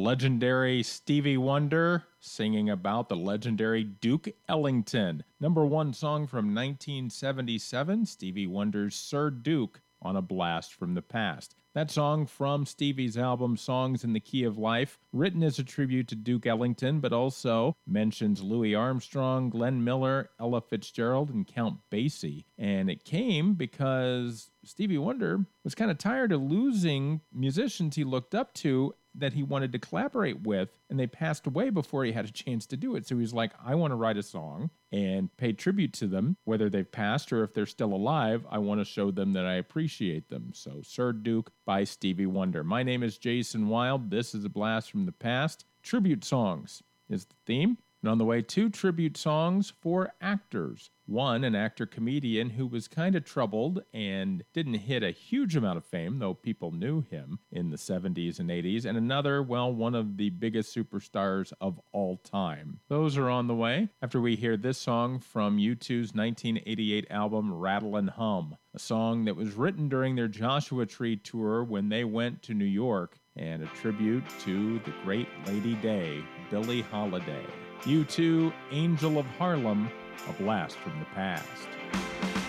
legendary Stevie Wonder singing about the legendary Duke Ellington. Number one song from 1977, Stevie Wonder's Sir Duke on a Blast from the Past. That song from Stevie's album Songs in the Key of Life, written as a tribute to Duke Ellington, but also mentions Louis Armstrong, Glenn Miller, Ella Fitzgerald, and Count Basie. And it came because Stevie Wonder was kind of tired of losing musicians he looked up to that he wanted to collaborate with, and they passed away before he had a chance to do it. So he's like, I want to write a song and pay tribute to them, whether they've passed or if they're still alive. I want to show them that I appreciate them. So Sir Duke by Stevie Wonder. My name is Jason Wild. This is A Blast from the Past. Tribute songs is the theme. And on the way, two tribute songs for actors. One, an actor-comedian who was kind of troubled and didn't hit a huge amount of fame, though people knew him in the 70s and 80s. And another, well, one of the biggest superstars of all time. Those are on the way after we hear this song from U2's 1988 album Rattle and Hum, a song that was written during their Joshua Tree tour when they went to New York, and a tribute to the great Lady Day, Billie Holiday. U2, Angel of Harlem, A Blast from the Past.